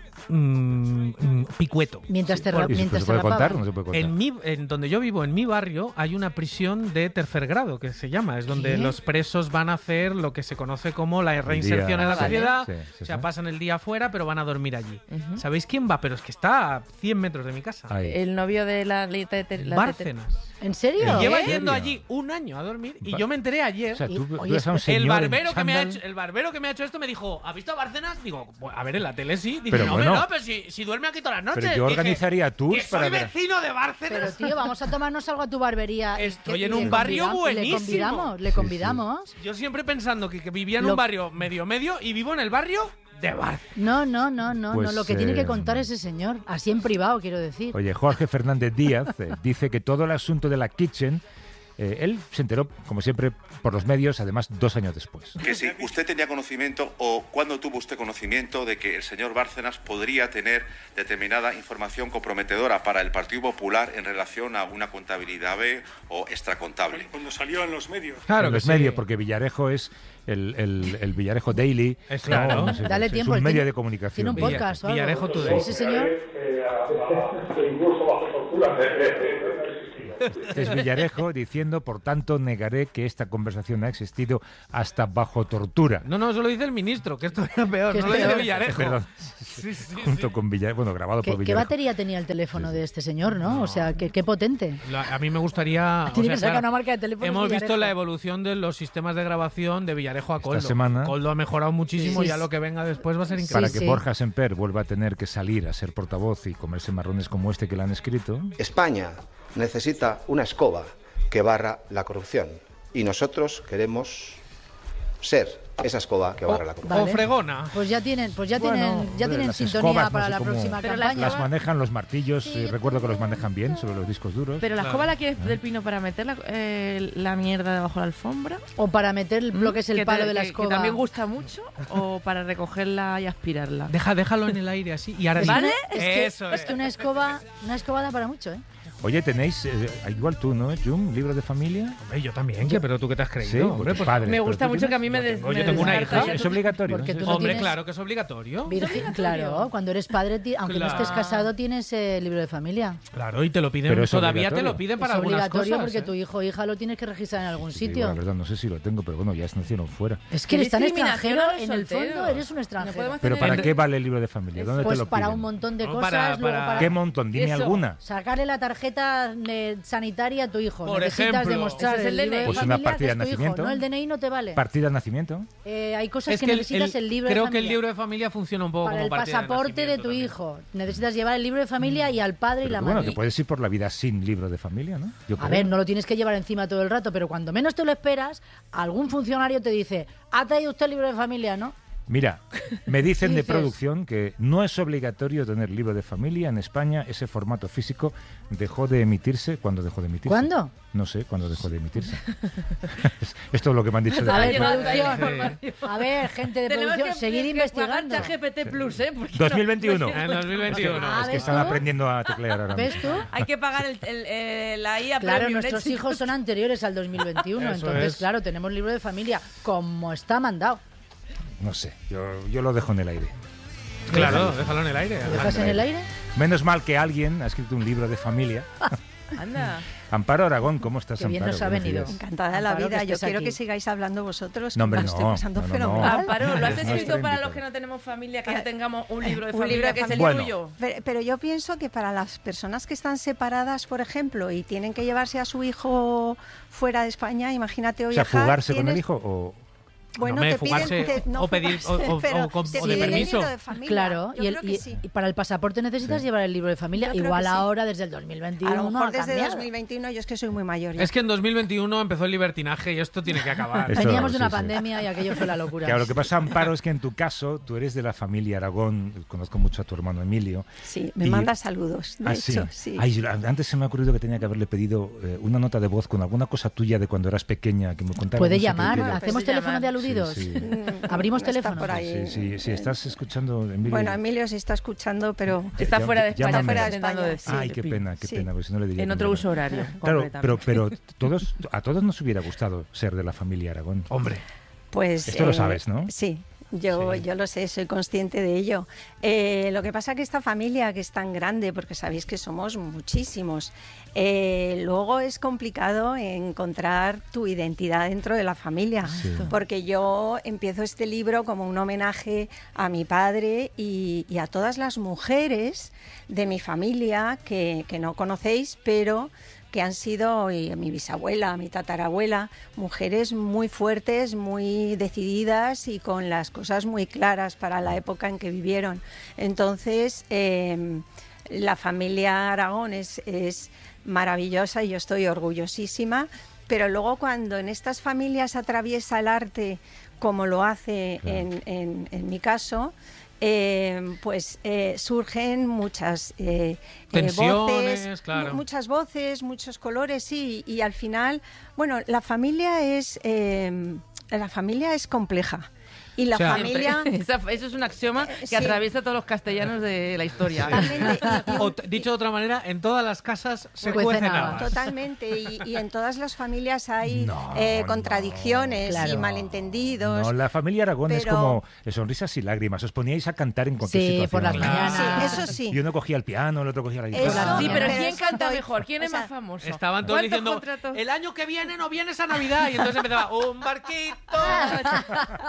mm, mm, picueto. Mientras te, ¿Y ra- se- mientras se te puede contar rapaban. o no se puede contar? En, mi, en donde yo vivo, en mi barrio, hay una prisión de tercer grado, que se llama. Es donde ¿Qué? los presos van a hacer lo que se conoce como la reinserción día- en la Vale. sociedad. Sí, sí, O sea, sí. pasan el día afuera, pero van a dormir allí. Ujú. ¿Sabéis quién va? Pero es que está a cien metros de mi casa. Ahí. El novio de la... la, la- la- Bárcenas. ¿En serio? Y lleva ¿En yendo serio? allí un año a dormir y Va- yo me enteré ayer. O sea, tú, Y- tú oye, eres a un espera, señor el en barbero que me ha chándal. hecho, el barbero que me ha hecho esto me dijo, ¿has visto a Bárcenas? Digo, "Pues, a ver, en la tele sí. Dice, Pero no, bueno. hombre, no, pero si, si duerme aquí todas las noches. Pero yo Dije, organizaría tours que para soy ver. vecino de Pero Bárcenas. tío, vamos a tomarnos algo a tu barbería. y Estoy que- en y un le barrio convidam- buenísimo. Le convidamos, le Sí, convidamos. Yo siempre pensando que, que vivía en Lo- un barrio medio medio y vivo en el barrio de Bárcenas. No, no, no, no, Pues, no. Lo que tiene eh, que contar ese señor. Así en privado, quiero decir. Oye, Jorge Fernández Díaz eh, dice que todo el asunto de la Kitchen, eh, él se enteró, como siempre, por los medios, además dos años después. Que si usted tenía conocimiento o cuándo tuvo usted conocimiento de que el señor Bárcenas podría tener determinada información comprometedora para el Partido Popular en relación a una contabilidad B o extracontable. Cuando salió en los medios. Claro en que los sí. medios, porque Villarejo es el, el, el Villarejo Daily. Es claro. No sé, Dale es tiempo, un él medio tiene- de comunicación. Tiene un Villa- podcast o algo. Villarejo Today. Sí, señor. Incluso bajo tortura. Este es Villarejo diciendo, por tanto, negaré que esta conversación ha existido hasta bajo tortura. No, no, eso lo dice el ministro, que esto es peor. Que No es lo dice peor. Villarejo. Perdón. Sí, sí, Junto sí. con Villarejo, bueno, grabado ¿Qué, por qué Villarejo. batería tenía el teléfono de este señor, no? O sea, qué, qué potente. La- A mí me gustaría. o Tiene sea, que sacar claro, una marca de teléfono. hemos visto Villarejo. la evolución de los sistemas de grabación de Villarejo a Coldo. semana- Coldo ha mejorado muchísimo, Sí, ya sí. lo que venga después va a ser increíble. Para Sí, que sí. Borja Semper vuelva a tener que salir a ser portavoz y comerse marrones como este que le han escrito. España necesita una escoba que barra la corrupción y nosotros queremos ser esa escoba que barre la cruz. O fregona. Pues ya tienen, pues ya Bueno, tienen, ya hombre, tienen las sintonía escobas, para no sé la cómo próxima Pero campaña. Las manejan los martillos, Sí. eh, recuerdo que los manejan bien sobre los discos duros. Pero la Claro. escoba la quieres del pino para meter la, eh, la mierda debajo de la alfombra. O para meter lo que es el Que palo te- de la que- escoba. Que también gusta mucho. O para recogerla y aspirarla. Deja, déjalo en el aire así y ahora Es, di- que, es, que, Eso es que una escoba, una escoba da para mucho, ¿eh? Oye, tenéis, eh, igual tú, ¿no, Jum? ¿Libro de familia? Hombre, yo también, ¿qué? Pero tú qué te has creído, Sí, hombre. pues Pues, padre. Me pero gusta tú mucho que a mí me des, tengo- yo me tengo una descarta. hija. Es obligatorio. Porque ¿no? tú no hombre, tienes- claro que es obligatorio. Virgen, claro, cuando eres padre, ti- aunque Claro. no estés casado, tienes el libro de familia. Claro, y te lo piden, Pero es todavía te obligatorio. lo piden para es algunas obligatorio cosas. porque ¿eh? tu hijo o hija lo tienes que registrar en algún Sí, sitio. la verdad, no sé si lo tengo, pero bueno, ya es nacido fuera. Es que Qué eres tan discriminación extranjero, a los en el fondo solteros. eres un No extranjero. podemos ¿Pero tener- para qué vale el libro de familia? ¿Dónde Pues te lo para piden? un montón de No, cosas, para- luego para- para ¿Qué montón? Dime Eso. alguna. sacarle la tarjeta de sanitaria a tu hijo. Por Necesitas ejemplo. demostrar Ese es el libro D N I. de Pues una familia, partida que es de tu hijo, nacimiento. no, el D N I no te vale. ¿Partida de nacimiento? Eh, hay cosas Es que, que el- necesitas el, el- libro creo de que el familia. libro de familia funciona un poco Para como el partida pasaporte de, nacimiento tu también. hijo. Necesitas llevar el libro de familia y al padre y Pero la que, bueno, madre. te puedes ir por la vida sin libro de familia, ¿no? Yo A creo. ver, no lo tienes que llevar encima todo el rato, pero cuando menos te lo esperas, algún funcionario te dice, ¿ha traído usted el libro de familia, no? Mira, me dicen ¿Qué de dices? producción que no es obligatorio tener libro de familia. En España ese formato físico dejó de emitirse. ¿Cuándo dejó de emitirse? ¿Cuándo? No sé, ¿cuándo dejó de emitirse? Esto es lo que me han dicho de A ver, llegado ahí la producción. A ver, gente de Tenemos producción, que, seguir que investigando. pagar G P T Plus, ¿eh? Porque dos mil veintiuno. no- En dos mil veintiuno. Ah, Es que ¿ves están tú? aprendiendo a teclear ahora ¿Ves mismo. tú? Hay que pagar el, el- eh, la I A Claro, Premium, nuestros ¿eh, hijos chicos? son anteriores al dos mil veintiuno, Eso entonces, es. claro, tenemos libro de familia como está mandado. No sé, yo, yo lo dejo en el aire. Claro, déjalo en el aire. ¿Lo dejas en el aire? Menos mal que alguien ha escrito un libro de familia. Anda. Amparo Aragón, ¿cómo estás, Qué bien Amparo? nos ha Buenos venido. días. Encantada de la Amparo, vida. que Yo estés quiero aquí. que sigáis hablando vosotros. No, que hombre, me lo estoy no, pasando no, no, fenomenal. no. Amparo, ¿lo has No, escrito estoy para invitado. los que no tenemos familia, que no tengamos un libro de Un familia, libro de que es el familia. tuyo? Pero, pero yo pienso que para las personas que están separadas, por ejemplo, y tienen que llevarse a su hijo fuera de España, imagínate hoy O sea, fugarse con el hijo o... Bueno, No me te piden fugarse te- no o pedir- fugarse, o- o- pero o con- te o de piden el permiso. libro de familia. Claro, Yo y, el- creo que y- sí. y para el pasaporte necesitas Sí. llevar el libro de familia. Yo creo Igual que sí. ahora, desde el dos mil veintiuno, A lo ha mejor desde cambiado. dos mil veintiuno, yo es que soy muy mayor. ya. Es que en dos mil veintiuno empezó el libertinaje y esto tiene que acabar. Eso, Veníamos de una sí, sí. pandemia y aquello fue la locura. Claro, lo que pasa, Amparo, es que en tu caso, tú eres de la familia Aragón, conozco mucho a tu hermano Emilio. Sí, me y- manda saludos. De Ah, hecho, sí. sí. Ay, yo- antes se me ha ocurrido que tenía que haberle pedido eh, una nota de voz con alguna cosa tuya de cuando eras pequeña, que me contara. Puede algún llamar, secretillo. hacemos Puede teléfono llamar. de aludidos. Sí, sí. Abrimos No teléfono. está por ahí. Sí, sí, sí, estás escuchando, Emilio. Bueno, Emilio se está escuchando, pero Está Ya- fuera de llámame. España, Fuera de intentando España. decir. Ay, qué pena, qué Sí. pena, porque si no le diría. En que otro no. uso horario. Claro, concretamente. pero, pero todos, a todos nos hubiera gustado ser de la familia Aragón. Hombre. pues... Esto lo eh, sabes, ¿no? Sí. Yo, Sí. yo lo sé, soy consciente de ello. Eh, lo que pasa que esta familia, que es tan grande, porque sabéis que somos muchísimos, eh, luego es complicado encontrar tu identidad dentro de la familia, Sí. porque yo empiezo este libro como un homenaje a mi padre y, y a todas las mujeres de mi familia que, que no conocéis, pero que han sido, y mi bisabuela, mi tatarabuela, mujeres muy fuertes, muy decididas y con las cosas muy claras para la época en que vivieron. Entonces, eh, la familia Aragón es, es maravillosa y yo estoy orgullosísima, pero luego cuando en estas familias atraviesa el arte, como lo hace Claro. en, en- en mi caso, eh, pues eh, surgen muchas eh, eh, Tensiones, voces, claro. mu- muchas voces, muchos colores, sí, y al final, bueno, la familia es eh, la familia es compleja. Y la O sea, familia... Esa- eso es un axioma que sí. atraviesa a todos los castellanos de la historia. Totalmente, y- y un- O t- dicho de otra manera, en todas las casas se Cuecen cuecen habas. habas. Totalmente, y, y en todas las familias hay No, eh, no, contradicciones claro. y malentendidos. No, la familia Aragón es pero- como eh, sonrisas y lágrimas. Os poníais a cantar en cualquier Sí, situación. por las Claro. mañanas. Sí, eso sí. Y uno cogía el piano, el otro cogía la Eso, guitarra. Sí, pero Pero ¿quién eso canta doy- mejor? ¿Quién o es sea, más famoso? Estaban todos ¿Cuántos diciendo, contratos? el año que viene no vienes a Navidad. Y entonces empezaba, un barquito.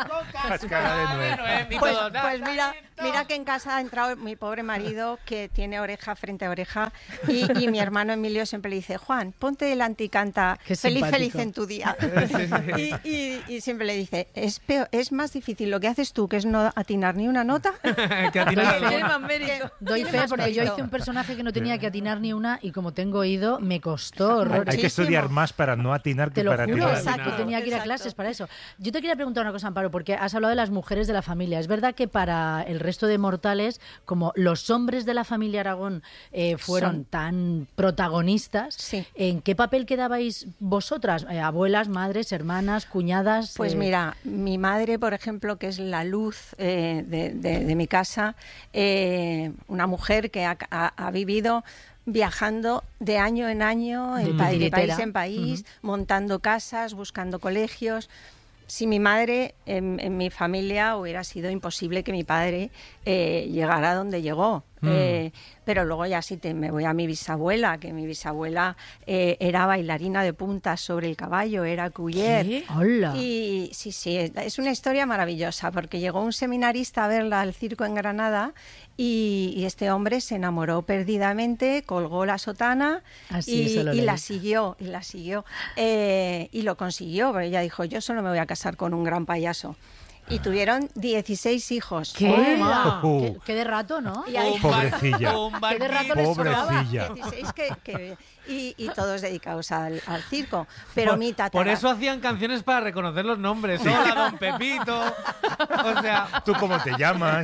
Cara de nuez. Pues, pues mira, mira que en casa ha entrado mi pobre marido, que tiene oreja frente a oreja, y, y mi hermano Emilio siempre le dice, Juan, ponte delante y canta Qué feliz, simpático. feliz en tu día. y, y, y siempre le dice, es, peor, es más difícil lo que haces tú, que es no atinar ni una nota. que atinar Doy fe, alguna. que- Doy tiene fe más porque yo mérito. hice un personaje que no tenía que atinar ni una y como tengo oído, me costó Hay, horror. hay que estudiar más para no atinar que Te lo para juro, atinar. exacto, tenía que ir a Exacto. clases para eso. Yo te quería preguntar una cosa, Amparo, porque has hablado de las mujeres de la familia. Es verdad que para el resto de mortales, como los hombres de la familia Aragón eh, fueron Son. tan protagonistas, Sí. ¿en qué papel quedabais vosotras? Eh, abuelas, madres, hermanas, cuñadas. Pues eh, mira, mi madre, por ejemplo, que es la luz eh, de, de- de mi casa, eh, una mujer que ha, ha- ha vivido viajando de año en año, en De pa- de tiritera. país en país, montando casas, buscando colegios. Si mi madre en, en mi familia hubiera sido imposible que mi padre eh, llegara a donde llegó. Mm. Eh, pero luego ya sí te, me voy a mi bisabuela, que mi bisabuela eh, era bailarina de puntas sobre el caballo, era cuyer. ¿Qué? ¡Hola! Y sí, sí, es- es una historia maravillosa, porque llegó un seminarista a verla al circo en Granada y, y este hombre se enamoró perdidamente, colgó la sotana Ah, sí, y, eso lo y leí. la siguió, y la siguió. Eh, y lo consiguió, pero ella dijo, yo solo me voy a casar con un gran payaso. Y tuvieron dieciséis hijos. ¿Qué? ¡Hola! ¿Qué, qué de rato, ¿no? Y ahí- Pobrecilla. ¿Qué de rato les sobraba? Pobrecilla. dieciséis que, que- y, y todos dedicados al, al circo. Pero por, mi tatara... por eso hacían canciones para reconocer los nombres. Hola, don Pepito. O sea, ¿Tú cómo te llamas?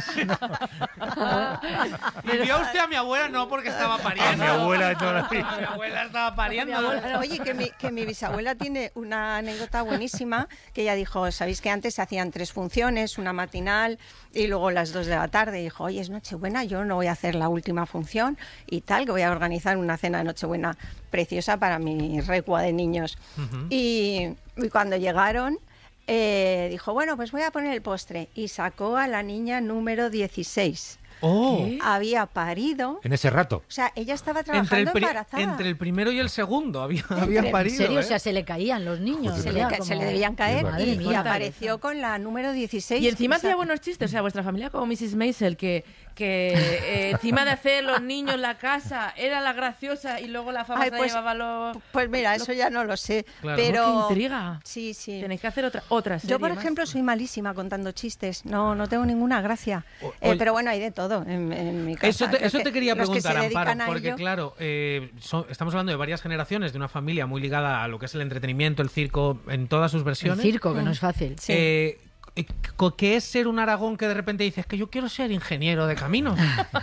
y vio usted a mi abuela no porque estaba A pariendo. mi abuela no la A mi abuela estaba pariendo. Oye, que mi, que mi bisabuela tiene una anécdota buenísima, que ella dijo, sabéis que antes se hacían tres funciones, una matinal y luego las dos de la tarde. Y dijo, oye, es Nochebuena, yo no voy a hacer la última función y tal, que voy a organizar una cena de Nochebuena preciosa para mi recua de niños. y, y cuando llegaron, eh, dijo, bueno, pues voy a poner el postre. Y sacó a la niña número dieciséis. Oh. Había parido. En ese rato. O sea, ella estaba Entre el, trabajando pri- embarazada. entre el primero y el segundo había, habían ¿En parido. serio? ¿eh? O sea, se le caían los niños. Se le, ya, ca- como- se le debían caer Madre y, mía. y apareció con la número dieciséis. Y encima hacía Esa- buenos chistes, o sea, vuestra familia como missus Maisel, que, que eh, encima de hacer los niños la casa, era la graciosa y luego la fama Ay, se la pues- llevaba los... Pues mira, eso ya no lo sé. Claro. Pero ¡Qué intriga! Sí, sí. Tenéis que hacer otra, otra serie Yo, por más. ejemplo, soy malísima contando chistes. No, no tengo ninguna gracia. O- Eh, oye- pero bueno, hay de todo en, en mi casa. Eso te, Los eso que- te quería los que se preguntar, dedican Amparo, a porque ello- claro, eh, son- estamos hablando de varias generaciones, de una familia muy ligada a lo que es el entretenimiento, el circo, en todas sus El versiones. circo, que no es fácil. Eh, eh, co- ¿Qué es ser un Aragón que de repente dices que yo quiero ser ingeniero de caminos?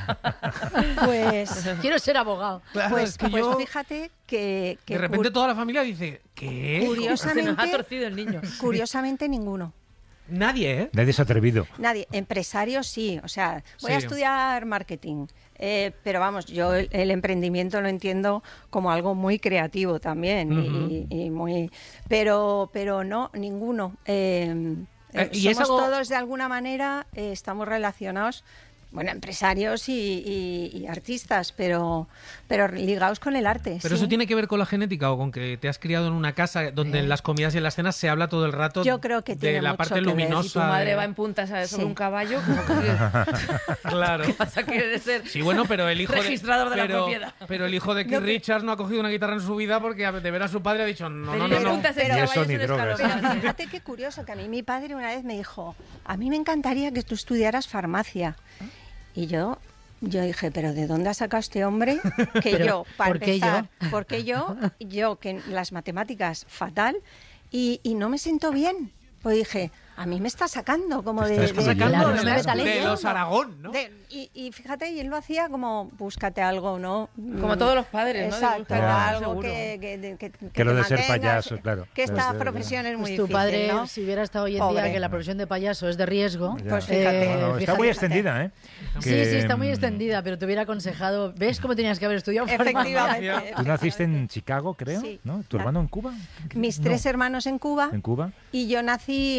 Pues, Quiero ser abogado. Claro, pues, es que pues yo- fíjate que, que de repente cur- toda la familia dice, ¿qué? Se nos ha curiosamente, torcido el niño. curiosamente ninguno. Nadie, ¿eh? Nadie se ha atrevido. Nadie. Empresarios sí. O sea, voy a Sí. estudiar marketing. Eh, pero vamos, yo el, el emprendimiento lo entiendo como algo muy creativo también. y- Ujú. y, y muy. Pero, pero no, ninguno. Eh, Eh, y somos es algo- todos de alguna manera, eh, estamos relacionados. Bueno, empresarios y, y- y artistas, pero, pero ligados con el arte. Pero sí. eso tiene que ver con la genética o con que te has criado en una casa donde en las comidas y en las cenas se habla todo el rato Yo creo que de tiene la mucho parte que ver. luminosa. Si tu madre de- va en puntas ¿sabes? sobre Sí. un caballo, como que Claro. vas a querer ser Sí, bueno, pero el hijo registrador de, de, la pero, propiedad. pero el hijo de Keith No, pero- Richards no ha cogido una guitarra en su vida porque de ver a su padre ha dicho no, Pero no, le no, no. preguntas Pero- si Ni eso caballos ni en drogas. escalofríos. Pero fíjate qué curioso, que a mí mi padre una vez me dijo, a mí me encantaría que tú estudiaras farmacia. Y yo, yo dije, ¿pero de dónde ha sacado este hombre? Que Pero, yo, para ¿por qué empezar, yo? ¿por qué yo? Yo, que en las matemáticas, fatal, y, y no me siento bien. Pues dije, a mí me está sacando como Te de... está de- excluyendo. Claro, de, no me las- meta de leña. los Aragón, ¿no? de- y, y fíjate, y él lo hacía como, búscate algo, ¿no? Como todos los padres, ¿no? De Exacto, buscar algo, algo seguro. que, que, de- que, que Que lo te de ser mantengas, payaso, claro. Que esta Pues, profesión es muy Pues tu difícil, padre, ¿no? si hubiera estado hoy en Pobre. día que la profesión de payaso es de riesgo, Ya. Pues fíjate. eh, No, no, está fíjate, muy fíjate. extendida, ¿eh? Sí, Que, sí, está muy mm, extendida, pero te hubiera aconsejado. ¿Ves cómo tenías que haber estudiado farmacia? Efectivamente. Tú naciste en Chicago, creo, Sí. ¿no? ¿Tu hermano en Cuba? Mis No, tres hermanos en Cuba ¿En Cuba? y yo nací, les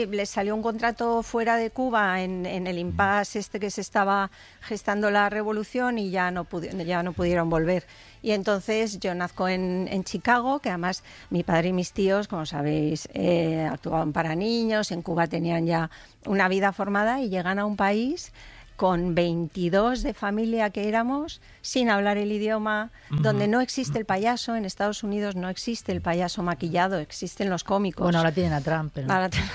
salió un contrato fuera de Cuba en, en el impasse este que se estaba gestando la revolución y ya no, pudi- ya no pudieron volver. Y entonces yo nazco en, en Chicago, que además mi padre y mis tíos, como sabéis, eh, actuaban para niños, en Cuba tenían ya una vida formada y llegan a un país con veintidós de familia que éramos, sin hablar el idioma, uh-huh. donde no existe el payaso. En Estados Unidos no existe el payaso maquillado, existen los cómicos. Bueno, ahora tienen a Trump, pero... Ahora t-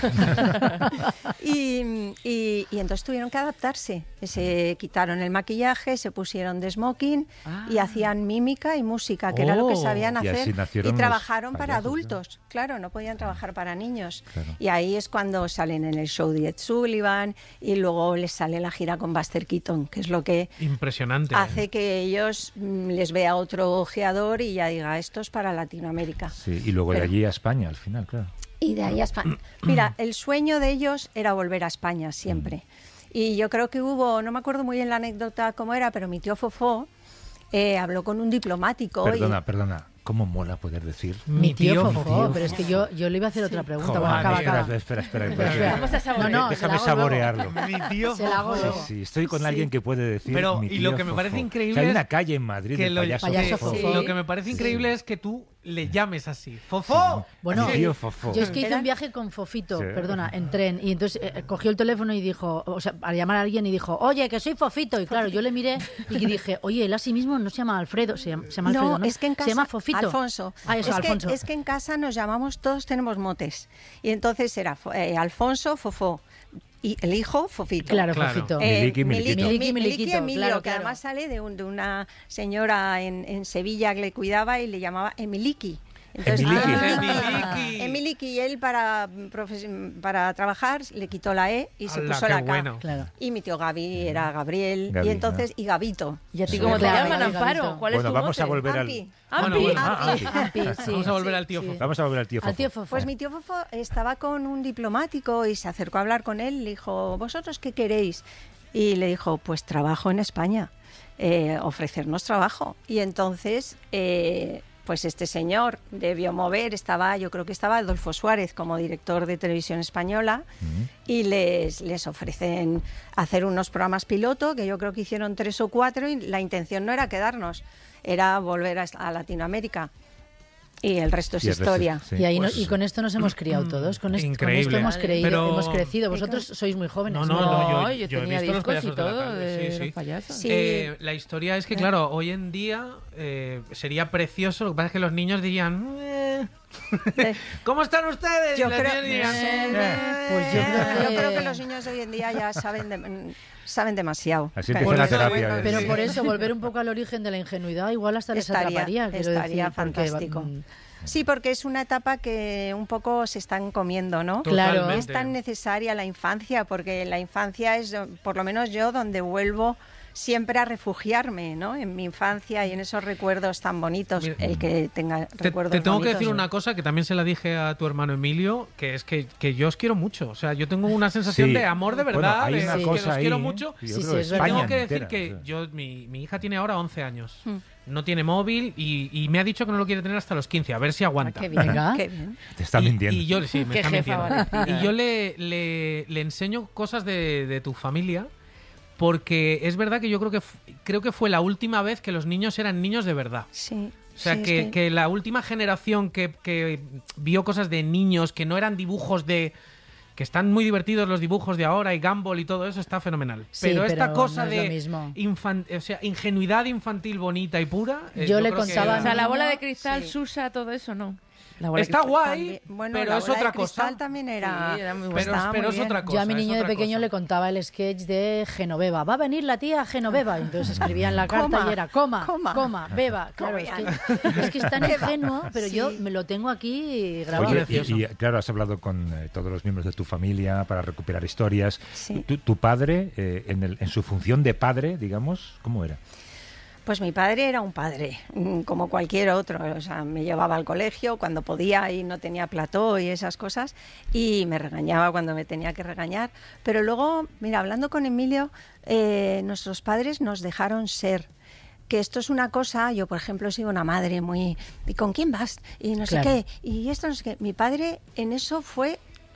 y, y, y entonces tuvieron que adaptarse. Se quitaron el maquillaje, se pusieron de smoking ah. y hacían mímica y música, que oh. era lo que sabían hacer. Y, y trabajaron para adultos. ¿no? Claro, no podían trabajar para niños. Claro. Y ahí es cuando salen en el show de Ed Sullivan y luego les sale la gira con Buster Keaton, que es lo que impresionante hace que ellos mm, les vea otro ojeador y ya diga, esto es para Latinoamérica. Sí, y luego Pero, de allí a España, al final, claro. Y de ahí a España. Mira, el sueño de ellos era volver a España siempre. Y yo creo que hubo, no me acuerdo muy bien la anécdota cómo era, pero mi tío Fofó eh, habló con un diplomático. Perdona, y... perdona. ¿Cómo mola poder decir? Mi tío, tío Fofó, pero es que yo, yo le iba a hacer sí. otra pregunta. Joder, bueno, acaba, espera, acaba. espera, espera, espera, espera. Vamos a saborear. No, no, déjame saborearlo. Mi tío se la hago sí, luego. sí, estoy con sí. alguien que puede decir pero, mi tío y lo que me Fofó. parece increíble o sea, hay una es calle en Madrid que del lo, payaso, payaso Fofó. Fofó. Lo que me parece increíble sí. es que tú le llames así. ¡Fofó! Sí. Bueno, mi tío Fofó. Yo es que hice un viaje con Fofito, sí. perdona, en tren, y entonces eh, cogió el teléfono y dijo, o sea, para llamar a alguien y dijo, oye, que soy Fofito. Y claro, yo le miré y dije, oye, él a sí mismo no se llama Alfredo, se llama, se llama Alfredo, ¿no? No, es que en casa, se llama Fofito. Alfonso. Ah, eso, es, Alfonso. Que, es que en casa nos llamamos, todos tenemos motes. Y entonces era eh, Alfonso, Fofó. Y el hijo, Fofito. Claro, claro. Fofito. Eh, Miliki, Miliquito. Miliki, Miliki, Miliquito, Emilio, claro, que claro. además sale de, un, de una señora en, en Sevilla que le cuidaba y le llamaba Emiliki. Entonces, Emiliki. Ah, Emiliki. Y él para, para trabajar le quitó la E y se Ala, puso la K. Bueno. Claro. Y mi tío Gaby era Gabriel. Gaby, y entonces, ¿no? y Gabito. ¿Y a ti Sí. cómo te Claro, llaman, Gabito. Amparo? ¿Cuál bueno, es tu vamos mote? a volver al... Ampi. Bueno, Ampi. bueno. Ah, Ampi. Ampi, sí, Vamos a volver sí, al tío sí. Fofó. Vamos a volver al tío Fofó. Al tío Fofó. Pues mi tío Fofó estaba con un diplomático y se acercó a hablar con él. Le dijo, ¿vosotros qué queréis? Y le dijo, pues trabajo en España, eh, ofrecernos trabajo. Y entonces, eh, pues este señor debió mover, estaba, yo creo que estaba Adolfo Suárez como director de Televisión Española, uh-huh. y les, les ofrecen hacer unos programas piloto, que yo creo que hicieron tres o cuatro, y la intención no era quedarnos, era volver a, a Latinoamérica. Y el resto es y el resto, historia. sí. Y, ahí Pues, no, y con esto nos hemos criado todos. Con, est- con increíble. esto hemos, creído, Pero- hemos crecido. Vosotros sois muy jóvenes. No, no, no, yo, No, yo yo he tenía visto los discos y payasos de la todo tarde. de Sí, sí. los payasos. Sí. Eh, la historia es que, claro, hoy en día eh, sería precioso. Lo que pasa es que los niños dirían... "Eh, ¿Cómo están ustedes?" Yo Y las creo, niñas dirían, eh, Pues yo creo que- yo creo que los niños de hoy en día ya saben, de- saben demasiado. Así Pero- empieza la Por eso, terapia. bueno, Pero Sí. por eso, volver un poco al origen de la ingenuidad, igual hasta les Estaría- atraparía. quiero estaría decir, porque, fantástico. mm, Sí, porque es una etapa que un poco se están comiendo, ¿no? Claro. Totalmente. Es tan necesaria la infancia, porque la infancia es, por lo menos yo, donde vuelvo siempre a refugiarme, ¿no? En mi infancia y en esos recuerdos tan bonitos, Mira, el que tenga Te, recuerdos te tengo que bonitos, decir ¿no? una cosa que también se la dije a tu hermano Emilio, que es que, que yo os quiero mucho. O sea, yo tengo una sensación Sí. de amor de Bueno, verdad, hay de una que cosa os ahí, quiero ¿eh? mucho. Yo Sí, creo sí, que es Y verdad. tengo España que decir entera, que o sea. yo mi, mi hija tiene ahora once años. Mm. No tiene móvil y, y me ha dicho que no lo quiere tener hasta los quince, a ver si aguanta. Qué bien, Venga. qué bien. Te está y, mintiendo. Y yo, sí, me Qué está jefa mintiendo. Valentina. Y yo le, le, le enseño cosas de, de tu familia, porque es verdad que yo creo que f- creo que fue la última vez que los niños eran niños de verdad. Sí. O sea, sí, es que, que la última generación que, que vio cosas de niños, que no eran dibujos de... que están muy divertidos los dibujos de ahora y Gumball y todo eso, está fenomenal. Sí, pero esta pero cosa no es lo de mismo. infan- o sea, ingenuidad infantil bonita y pura... eh, Yo le creo contaba que- O sea, la bola niño, de cristal, sí. Susa, todo eso, no. La bola de Está cristal. guay, También- bueno, pero la es bola de otra cristal cosa. también era, Sí, era muy Pero, buena. estaba pero muy es bien. otra cosa. Yo a mi es niño de otra pequeño cosa. le contaba el sketch de Genoveva. Va a venir la tía Genoveva. Y entonces escribía en la carta Coma, y era coma, coma. coma, beba. Claro, es que, es que es tan ingenuo, pero Sí. yo me lo tengo aquí grabado. Oye, Precioso. y, y, claro, has hablado con eh, todos los miembros de tu familia para recuperar historias. Sí. Tu, tu padre, eh, en, el- en su función de padre, digamos, ¿cómo era? Pues mi padre era un padre, mm, como cualquier otro. O sea, me llevaba al colegio cuando podía y no tenía plató y esas cosas, y me regañaba cuando me tenía que regañar. Pero luego, mira, hablando con Emilio, eh, nuestros padres nos dejaron ser. Que esto es una cosa, yo por ejemplo he sido una madre muy... ¿Y con quién vas? Y no sé Claro. qué. Y esto no sé qué. Mi padre en eso fue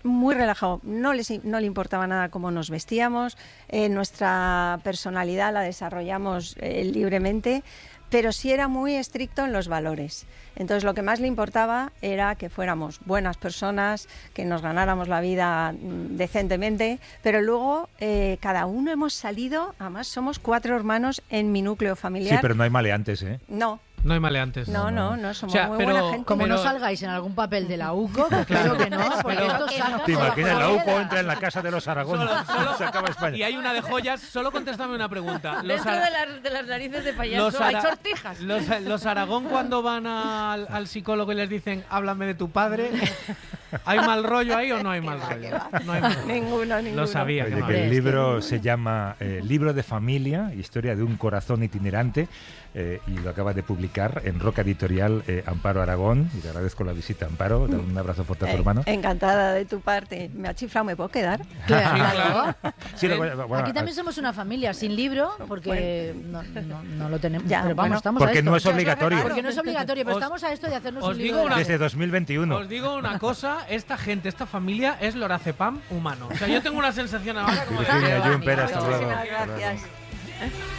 muy relajado, no, les, no le importaba nada cómo nos vestíamos, eh, nuestra personalidad la desarrollamos eh, libremente, pero sí era muy estricto en los valores. Entonces lo que más le importaba era que fuéramos buenas personas, que nos ganáramos la vida mm, decentemente, pero luego eh, cada uno hemos salido, además somos cuatro hermanos en mi núcleo familiar. Sí, pero no hay maleantes, ¿eh? No. No hay maleantes. No, no, no, somos O sea, muy pero- buena gente. Como Pero- no salgáis en algún papel de la UCO, que claro que no, porque Pero- esto saca... ¿Te imaginas? La UCO Solo- entra en la casa de los Aragón. Solo- solo- Se acaba España. Y hay una de joyas. Solo contéstame una pregunta. Los, Dentro ara- de las, de las narices de payaso los hay ara- sortijas. los, los Aragón cuando van al, al psicólogo y les dicen háblame de tu padre, ¿hay mal rollo ahí o no hay mal rollo? No hay mal rollo. Ninguno, ninguno. Lo sabía. Oye, que no que el había. libro se llama eh, Libro de Familia, historia de un corazón itinerante, eh, y lo acaba de publicar en Roca Editorial eh, Amparo Aragón, y te agradezco la visita, Amparo. Dale un abrazo fuerte a tu Eh, hermano. encantada de tu parte. Me ha chiflado, ¿me puedo quedar? Claro. Sí, lo- bueno, Aquí también somos una familia sin libro, porque no, no- no lo tenemos. Ya, pero vamos, bueno. estamos a Porque esto. no es obligatorio. Porque no es obligatorio, pero Os- estamos a esto de hacernos os un digo libro. una- Desde dos mil veintiuno. Os digo una cosa, esta gente, esta familia es lorazepam humano. O sea, yo tengo una sensación ahora como de... Virginia "Qué va, Jumpera, mira, hasta muchísimas luego. Gracias.